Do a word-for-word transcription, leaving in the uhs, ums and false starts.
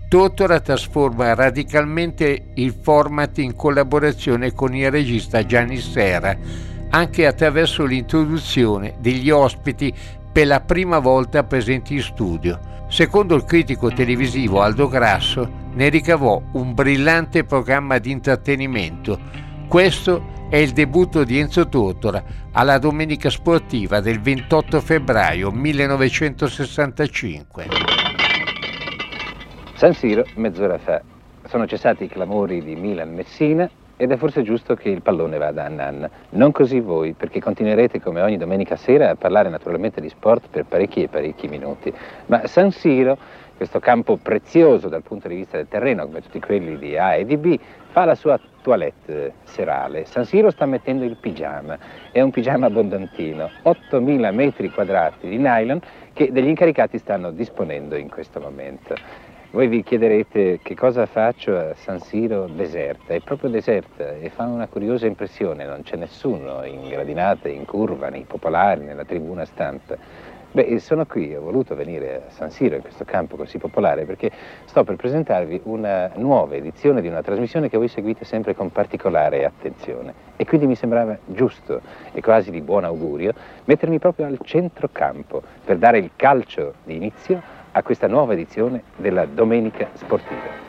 Tottora trasforma radicalmente il format in collaborazione con il regista Gianni Serra, anche attraverso l'introduzione degli ospiti per la prima volta presenti in studio. Secondo il critico televisivo Aldo Grasso, ne ricavò un brillante programma di intrattenimento. Questo è il debutto di Enzo Tortora alla Domenica Sportiva del ventotto febbraio millenovecentosessantacinque. San Siro, mezz'ora fa, sono cessati i clamori di Milan-Messina ed è forse giusto che il pallone vada a nanna. Non così voi, perché continuerete come ogni domenica sera a parlare naturalmente di sport per parecchi e parecchi minuti. Ma San Siro, questo campo prezioso dal punto di vista del terreno, come tutti quelli di A e di B, fa la sua toilette serale. San Siro sta mettendo il pigiama, è un pigiama abbondantino, ottomila metri quadrati di nylon che degli incaricati stanno disponendo in questo momento. Voi vi chiederete che cosa faccio a San Siro deserta, è proprio deserta e fa una curiosa impressione, non c'è nessuno in gradinata, in curva, nei popolari, nella tribuna stampa. Beh, sono qui, ho voluto venire a San Siro, in questo campo così popolare, perché sto per presentarvi una nuova edizione di una trasmissione che voi seguite sempre con particolare attenzione. E quindi mi sembrava giusto e quasi di buon augurio mettermi proprio al centrocampo per dare il calcio di inizio a questa nuova edizione della Domenica Sportiva.